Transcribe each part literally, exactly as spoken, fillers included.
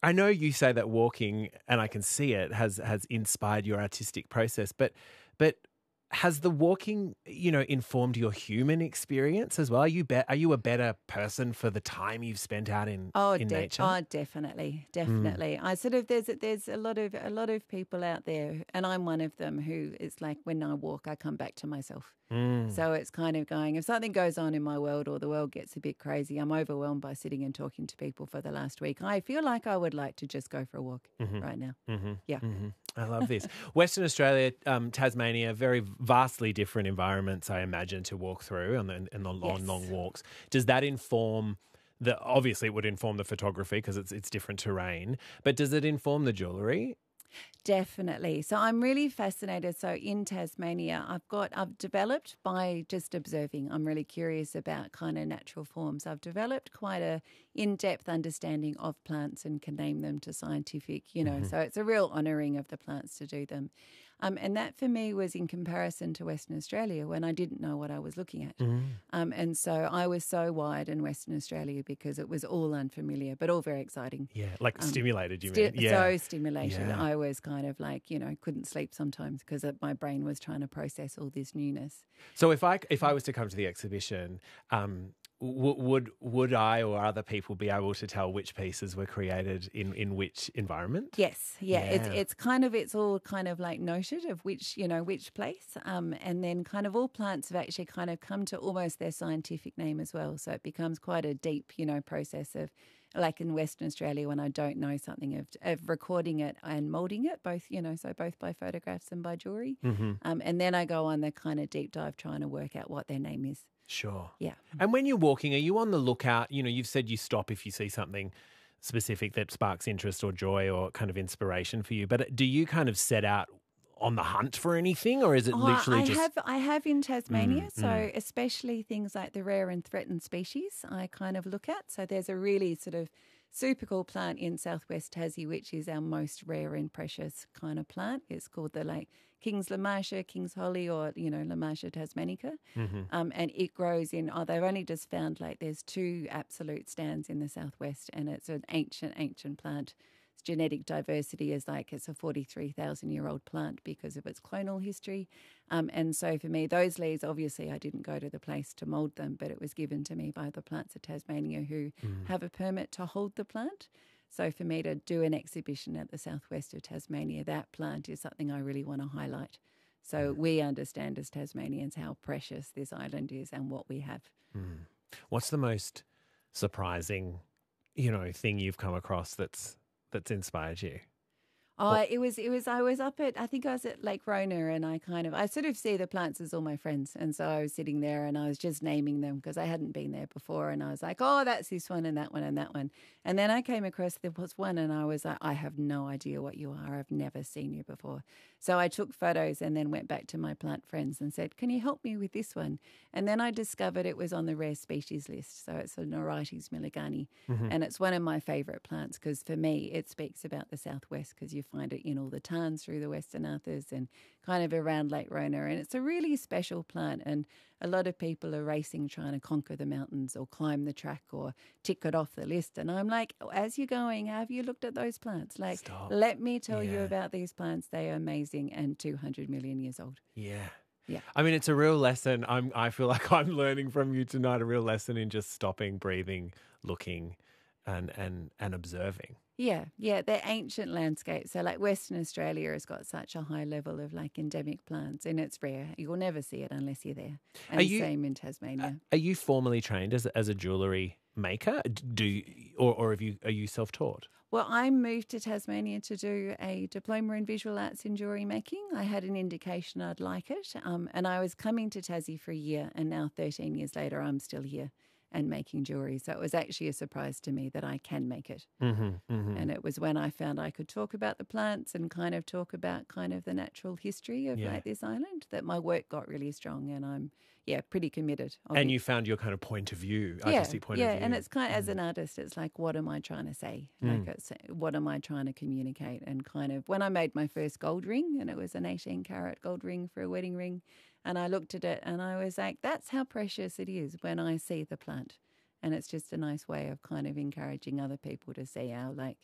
I know you say that walking, and I can see it, has has inspired your artistic process, but but has the walking, you know, informed your human experience as well? Are you be- are you a better person for the time you've spent out in Oh, in de- nature? oh, definitely, definitely. I sort of there's there's a lot of a lot of people out there, and I'm one of them who is like when I walk, I come back to myself. Mm. So it's kind of going, if something goes on in my world or the world gets a bit crazy, I'm overwhelmed by sitting and talking to people for the last week. I feel like I would like to just go for a walk right now. Mm-hmm. Yeah. Mm-hmm. I love this. Western Australia, um, Tasmania, very vastly different environments, I imagine, to walk through and the, and the long, Yes. long walks. Does that inform the, obviously it would inform the photography because it's, it's different terrain, but does it inform the jewellery? Definitely. So I'm really fascinated. So in Tasmania, I've got, I've developed by just observing. I'm really curious about kind of natural forms. I've developed quite a in-depth understanding of plants and can name them to scientific, you know, Mm-hmm. so it's a real honouring of the plants to do them. Um, and that for me was in comparison to Western Australia when I didn't know what I was looking at. Mm. Um, and so I was so wide in Western Australia because it was all unfamiliar, but all very exciting. Yeah, like Um, stimulated, you Sti- mean? Yeah. So stimulated. Yeah. I was kind of like, you know, couldn't sleep sometimes because my brain was trying to process all this newness. So if I if I was to come to the exhibition, um, w- would would I or other people be able to tell which pieces were created in, in which environment? Yes, yeah, it's Yeah. it's kind of it's all kind of like noted of which you know which place, um, and then kind of all plants have actually kind of come to almost their scientific name as well. So it becomes quite a deep, you know, process of. Like in Western Australia, when I don't know something, of, of recording it and moulding it, both, you know, so both by photographs and by jewellery. Mm-hmm. Um, and then I go on the kind of deep dive trying to work out what their name is. Sure. Yeah. And when you're walking, are you on the lookout? You know, you've said you stop if you see something specific that sparks interest or joy or kind of inspiration for you. But do you kind of set out on the hunt for anything, or is it Oh, literally I just... have I have in Tasmania, Mm, so mm. especially things like the rare and threatened species I kind of look at. So there's a really sort of super cool plant in southwest Tassie, which is our most rare and precious kind of plant. It's called the like King's Lamasha, King's Holly, or, you know, Lamasha tasmanica. Mm-hmm. Um, and it grows in, oh, they've only just found like there's two absolute stands in the southwest, and it's an ancient, ancient plant. Its genetic diversity is like it's a forty-three thousand year old plant because of its clonal history. Um, and so for me, those leaves, obviously I didn't go to the place to mould them, but it was given to me by the Plants of Tasmania who Mm. have a permit to hold the plant. So for me to do an exhibition at the southwest of Tasmania, that plant is something I really want to highlight. So we understand as Tasmanians how precious this island is and what we have. Mm. What's the most surprising, you know, thing you've come across that's that's inspired you? Oh, What- it was, it was, I was up at, I think I was at Lake Rona, and I kind of, I sort of see the plants as all my friends. And so I was sitting there and I was just naming them because I hadn't been there before. And I was like, oh, that's this one and that one and that one. And then I came across, there was one and I was like, I have no idea what you are. I've never seen you before. So I took photos and then went back to my plant friends and said, can you help me with this one? And then I discovered it was on the rare species list. So it's a Neurites milligani. Mhm. And it's one of my favourite plants because for me, it speaks about the southwest because you find it in all the tarns through the Western Arthurs and kind of around Lake Rona. And it's a really special plant. And a lot of people are racing trying to conquer the mountains or climb the track or tick it off the list. And I'm like, as you're going, have you looked at those plants? Like, Stop. let me tell you Yeah. about these plants. They are amazing and two hundred million years old. Yeah. Yeah. I mean, it's a real lesson. I'm, I feel like I'm learning from you tonight, a real lesson in just stopping, breathing, looking and, and, and observing. Yeah, yeah, they're ancient landscapes. So like Western Australia has got such a high level of like endemic plants and it's rare. You'll never see it unless you're there. And Are you- same in Tasmania. Are you formally trained as, as a jewellery maker? Do you, or, or have you, are you self-taught? Well, I moved to Tasmania to do a diploma in visual arts in jewellery making. I had an indication I'd like it. Um, and I was coming to Tassie for a year and now thirteen years later, I'm still here and making jewellery. So it was actually a surprise to me that I can make it. Mm-hmm, mm-hmm. And it was when I found I could talk about the plants and kind of talk about kind of the natural history of Yeah. like this island that my work got really strong and I'm, yeah, pretty committed. I'll And be- you found your kind of point of view, yeah, artistic point yeah, of view. and it's kind of, as an artist, it's like, what am I trying to say? Like, Mm. it's, what am I trying to communicate? And kind of, when I made my first gold ring, and it was an eighteen karat gold ring for a wedding ring, and I looked at it and I was like, that's how precious it is when I see the plant. And it's just a nice way of kind of encouraging other people to see how, like,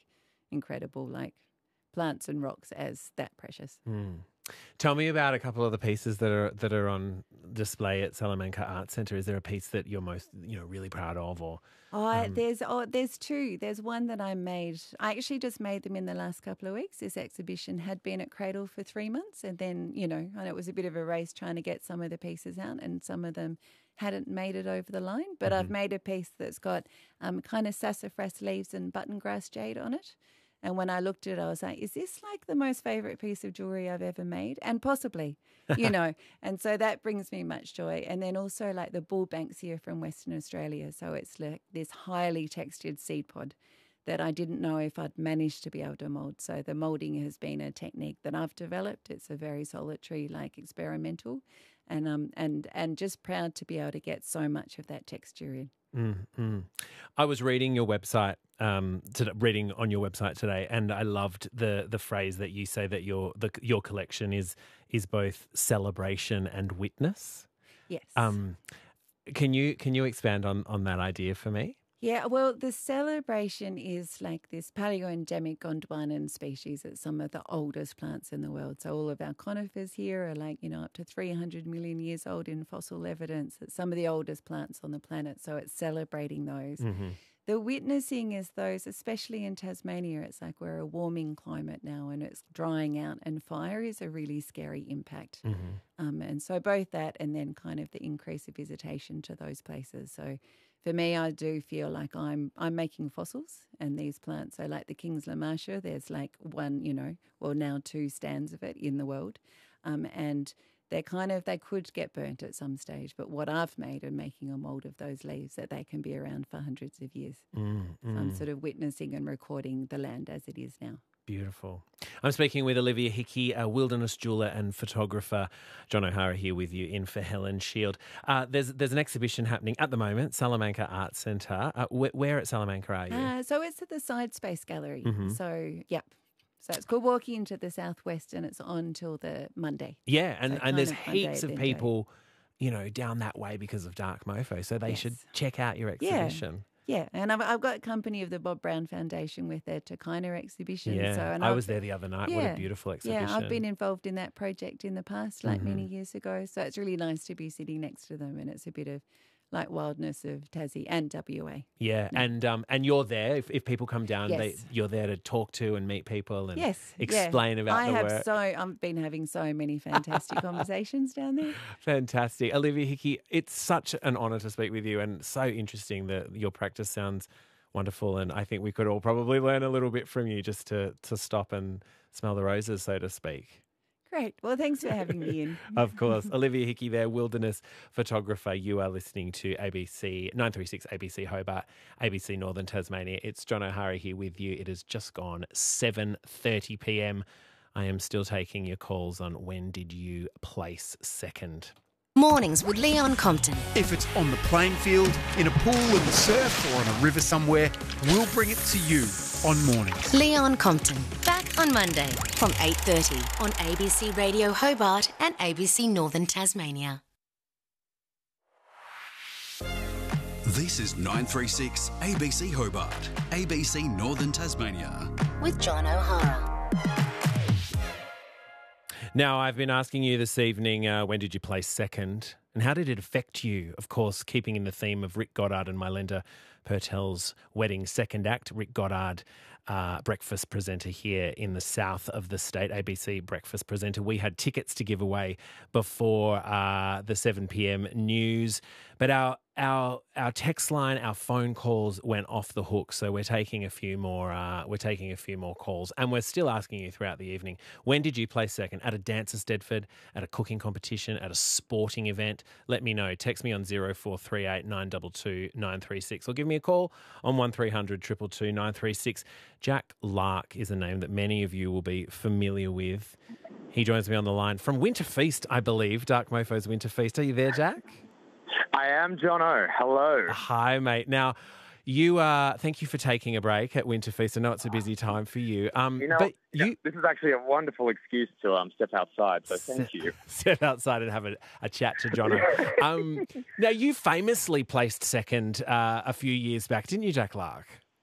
incredible, like plants and rocks as that precious. Mm. Tell me about a couple of the pieces that are that are on display at Salamanca Art Centre. Is there a piece that you're most, you know, really proud of, or Oh, um... there's oh, there's two. There's one that I made. I actually just made them in the last couple of weeks. This exhibition had been at Cradle for three months, and then you know, and it was a bit of a race trying to get some of the pieces out, and some of them hadn't made it over the line. But mm-hmm. I've made a piece that's got um, kind of sassafras leaves and button grass jade on it. And when I looked at it, I was like, is this like the most favourite piece of jewellery I've ever made? And possibly, you know. And so that brings me much joy. And then also like the bull banksia from Western Australia. So it's like this highly textured seed pod that I didn't know if I'd managed to be able to mould. So the moulding has been a technique that I've developed. It's a very solitary, like experimental, and um and and just proud to be able to get so much of that texture in. Mm-hmm. I was reading your website, um, to, reading on your website today, and I loved the the phrase that you say that your the, your collection is is both celebration and witness. Yes. Um, can you can you expand on on that idea for me? Yeah, well, the celebration is like this paleoendemic Gondwanan species. It's some of the oldest plants in the world. So all of our conifers here are like, you know, up to three hundred million years old in fossil evidence. It's some of the oldest plants on the planet. So it's celebrating those. Mm-hmm. The witnessing is those, especially in Tasmania, it's like we're a warming climate now and it's drying out, and fire is a really scary impact. Mm-hmm. Um, and so both that and then kind of the increase of visitation to those places. So for me, I do feel like I'm I'm making fossils, and these plants, so like the King's Lamasha, there's like one, you know, well now two stands of it in the world, um, and they're kind of, they could get burnt at some stage, but what I've made and making a mould of those leaves that they can be around for hundreds of years. Mm, mm. So I'm sort of witnessing and recording the land as it is now. Beautiful. I'm speaking with Olivia Hickey, a wilderness jeweller and photographer. John O'Hara here with you in for Helen Shield. Uh, there's there's an exhibition happening at the moment, Salamanca Art Centre. Uh, wh- where at Salamanca are you? Uh, so it's at the Side Space Gallery. Mm-hmm. So, yep. So it's called Walking into the Southwest, and it's on till the Monday. Yeah, and, so and there's heaps of people, you know, down that way because of Dark Mofo, so they yes. should check out your exhibition. Yeah, yeah. And I've, I've got company of the Bob Brown Foundation with their Takina exhibition. Yeah, so, and I I've, was there the other night. Yeah, what a beautiful exhibition. Yeah, I've been involved in that project in the past, like mm-hmm. many years ago, so it's really nice to be sitting next to them, and it's a bit of like wildness of Tassie and W A. Yeah, no. and um, and you're there if, if people come down. Yes. They, you're there to talk to and meet people and yes. explain yeah. about I the have work. So I've been having so many fantastic conversations down there. Fantastic, Olivia Hickey. It's such an honour to speak with you, and so interesting that your practice sounds wonderful. And I think we could all probably learn a little bit from you, just to to stop and smell the roses, so to speak. Great. Well, thanks for having me in. Of course. Olivia Hickey there, wilderness photographer. You are listening to A B C nine three six A B C Hobart, A B C Northern Tasmania. It's John O'Hara here with you. It has just gone seven thirty p m. I am still taking your calls on when did you place second. Mornings with Leon Compton. If it's on the playing field, in a pool, in the surf, or on a river somewhere, we'll bring it to you on Mornings. Leon Compton, back on Monday from eight thirty on A B C Radio Hobart and A B C Northern Tasmania. This is nine three six A B C Hobart, A B C Northern Tasmania. With John O'Hara. Now, I've been asking you this evening, uh, when did you place second and how did it affect you? Of course, keeping in the theme of Rick Goddard and Mylenda Purtell's wedding second act. Rick Goddard, uh, breakfast presenter here in the south of the state, A B C breakfast presenter. We had tickets to give away before uh, the seven p m news, but our our our text line, our phone calls went off the hook. So we're taking a few more. Uh, we're taking a few more calls, and we're still asking you throughout the evening. When did you place second? At a Dancers Stedford, at a cooking competition, at a sporting event? Let me know. Text me on zero four three eight nine two two nine three six, or give me a call on one three hundred two two two nine three six. Jack Lark is a name that many of you will be familiar with. He joins me on the line from Winter Feast, I believe. Dark Mofo's Winter Feast. Are you there, Jack? I am, Jono. Hello. Hi, mate. Now, you uh, thank you for taking a break at Winter Feast. I know it's a busy time for you. Um, you know, but yeah, you this is actually a wonderful excuse to um, step outside, so thank you. Step outside and have a, a chat to Jono. um, now, you famously placed second uh, a few years back, didn't you, Jack Lark?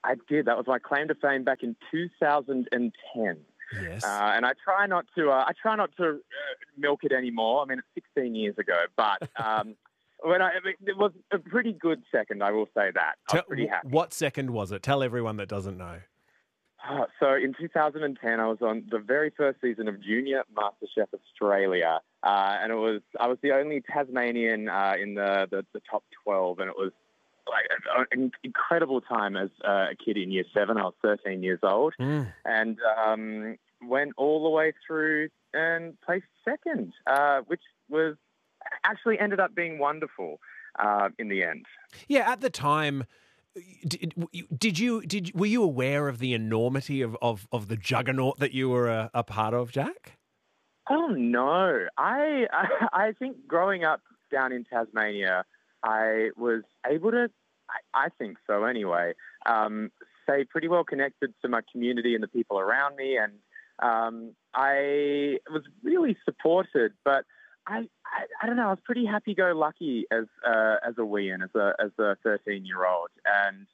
I did. That was my claim to fame back in two thousand ten. Yes. Uh, and I try not to. Uh, I try not to uh, milk it anymore. I mean, it's sixteen years ago, but um, when I, it was a pretty good second. I will say that. I was pretty happy. What second was it? Tell everyone that doesn't know. Uh, so in two thousand ten, I was on the very first season of Junior MasterChef Australia, uh, and it was I was the only Tasmanian uh, in the, the the top twelve, and it was like an incredible time as uh, a kid in year seven. I was thirteen years old, Mm. and um, went all the way through and placed second, uh, which was actually ended up being wonderful uh, in the end. Yeah, at the time, did, did you did were you aware of the enormity of, of, of the juggernaut that you were a, a part of, Jack? Oh no, I, I I think growing up down in Tasmania, I was able to, I, I think so anyway, um, stay pretty well connected to my community and the people around me, and um, I was really supported. But I, I, I don't know, I was pretty happy-go-lucky as uh, as a wean, as a as a thirteen-year-old, and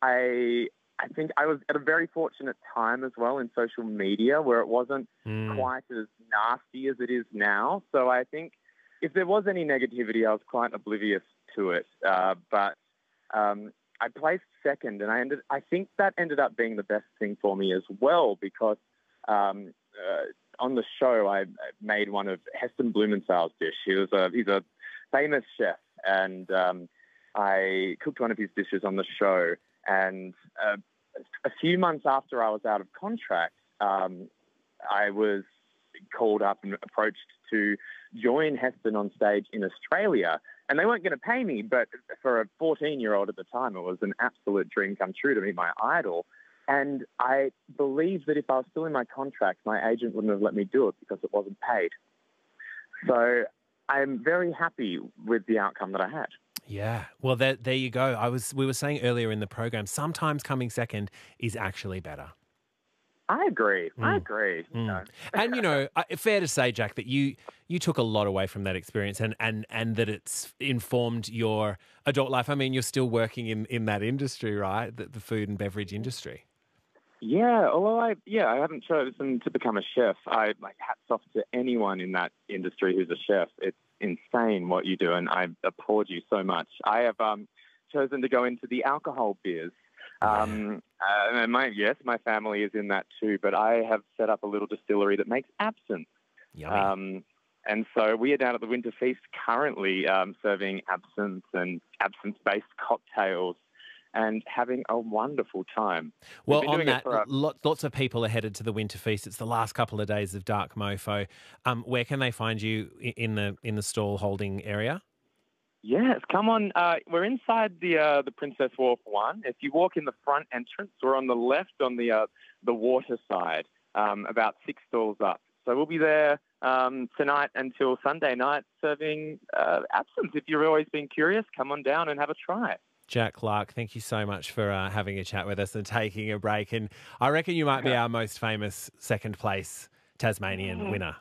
I I think I was at a very fortunate time as well in social media where it wasn't Mm. quite as nasty as it is now. So I think if there was any negativity, I was quite oblivious to it. Uh, but um, I placed second, and I ended. I think that ended up being the best thing for me as well because um, uh, on the show I made one of Heston Blumenthal's dish. He was a he's a famous chef, and um, I cooked one of his dishes on the show. And uh, a few months after I was out of contract, um, I was called up and approached to join Heston on stage in Australia. And they weren't going to pay me, but for a fourteen-year-old at the time, it was an absolute dream come true to meet my idol. And I believe that if I was still in my contract, my agent wouldn't have let me do it because it wasn't paid. So I'm very happy with the outcome that I had. Yeah. Well, there, there you go. I was we were saying earlier in the program, sometimes coming second is actually better. I agree. I Mm. agree. You Mm. know. And, you know, I- fair to say, Jack, that you you took a lot away from that experience and, and, and that it's informed your adult life. I mean, you're still working in, in that industry, right? The, the food and beverage industry. Yeah, although I yeah I haven't chosen to become a chef. I like hats off to anyone in that industry who's a chef. It's insane what you do, and I applaud you so much. I have um, chosen to go into the alcohol biz. Um, uh, and my yes, my family is in that too. But I have set up a little distillery that makes absinthe. Yummy. Um, and so we are down at the Winter Feast currently um, serving absinthe and absinthe-based cocktails and having a wonderful time. We've Well, been on doing it that, for a- lot, lots of people are headed to the Winter Feast. It's the last couple of days of Dark Mofo. Um, where can they find you i- in the in the stall holding area? Yes, come on. Uh, we're inside the uh, the Princess Wharf one. If you walk in the front entrance, we're on the left on the uh, the water side, um, about six stalls up. So we'll be there um, tonight until Sunday night serving uh, absinthe. If you've always been curious, come on down and have a try. Jack Clark, thank you so much for uh, having a chat with us and taking a break. And I reckon you might be our most famous second place Tasmanian winner.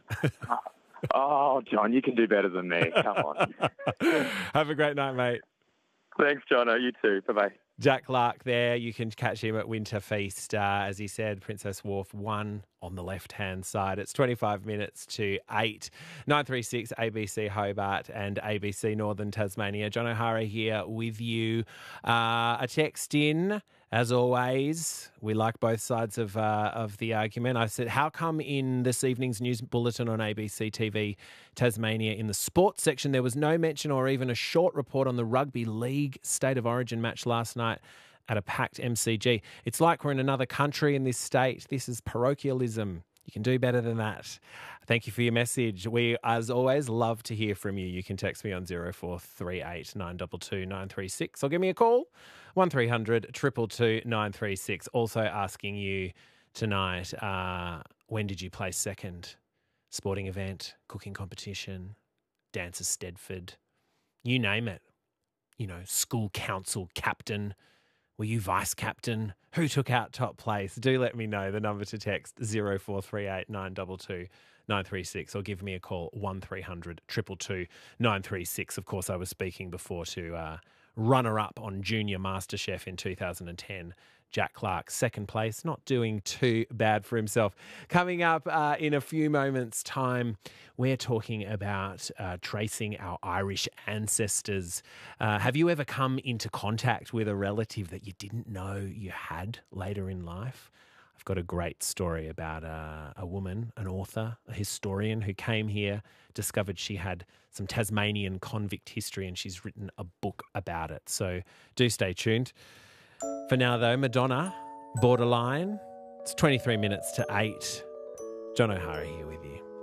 Oh, John, you can do better than me. Come on. Have a great night, mate. Thanks, Jono. You too. Bye-bye. Jack Clark there. You can catch him at Winter Feast. Uh, as he said, Princess Wharf one on the left-hand side. It's twenty-five minutes to eight. nine three six A B C Hobart and A B C Northern Tasmania. John O'Hara here with you. Uh, a text in, as always. We like both sides of uh, of the argument. I said, how come in this evening's news bulletin on A B C T V Tasmania in the sports section there was no mention or even a short report on the Rugby League State of Origin match last night at a packed M C G? It's like we're in another country in this state. This is parochialism. You can do better than that. Thank you for your message. We, as always, love to hear from you. You can text me on zero four three eight nine two two nine three six or give me a call, one three hundred two two two nine three six. Also asking you tonight, uh, when did you place second? Sporting event, cooking competition, Dancer Stedford, you name it. You know, school council captain. Were you vice captain? Who took out top place? Do let me know. The number to text zero four three eight nine two two nine three six or give me a call one three hundred two two two nine three six. Of course, I was speaking before to uh, runner-up on Junior MasterChef in two thousand ten, Jack Clark, second place, not doing too bad for himself. Coming up uh, in a few moments' time, we're talking about uh, tracing our Irish ancestors. Uh, have you ever come into contact with a relative that you didn't know you had later in life? I've got a great story about uh, a woman, an author, a historian who came here, discovered she had some Tasmanian convict history, and she's written a book about it. So do stay tuned. For now, though, Madonna, Borderline. It's twenty-three minutes to eight. John O'Hara here with you.